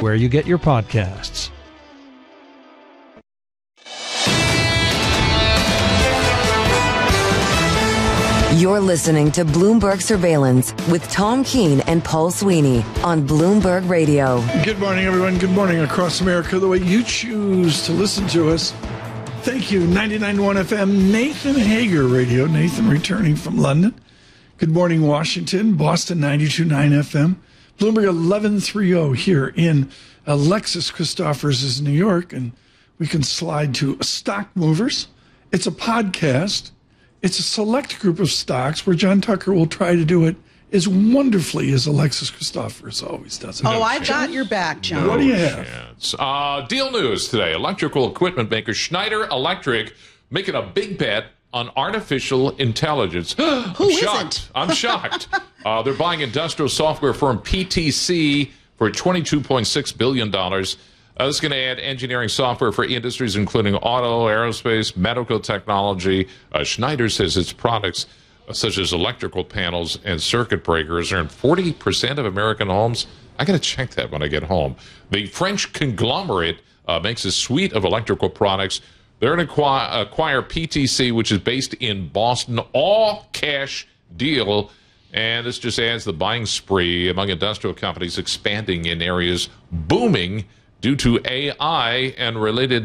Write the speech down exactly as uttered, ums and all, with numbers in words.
where you get your podcasts. You're listening to Bloomberg Surveillance with Tom Keene and Paul Sweeney on Bloomberg Radio. Good morning, everyone. Good morning across America, the way you choose to listen to us. Thank you. ninety-nine point one F M, Nathan Hager Radio. Nathan returning from London. Good morning, Washington. Boston, ninety-two point nine F M. Bloomberg eleven thirty here in Alexis Christophers' New York. And we can slide to Stock Movers. It's a podcast. It's a select group of stocks where John Tucker will try to do it as wonderfully as Alexis Christophers always does it. Oh, I've got your back, John. What do you have? Uh, deal news today. Electrical equipment maker Schneider Electric making a big bet on artificial intelligence. Who I'm shocked. isn't? I'm shocked. uh, they're buying industrial software firm P T C for twenty-two point six billion dollars. Uh, this is going to add engineering software for industries including auto, aerospace, medical technology. Uh, Schneider says its products, uh, such as electrical panels and circuit breakers, are in forty percent of American homes. I got to check that when I get home. The French conglomerate uh, makes a suite of electrical products. They're going to acquire, acquire P T C, which is based in Boston, all cash deal. And this just adds the buying spree among industrial companies expanding in areas booming due to A I and related